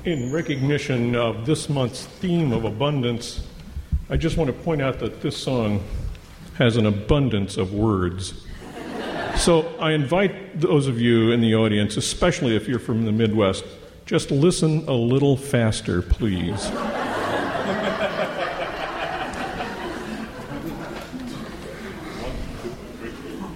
In recognition of this month's theme of abundance, I just want to point out that this song has an abundance of words. So I invite those of you in the audience, especially if you're from the Midwest, just listen a little faster, please.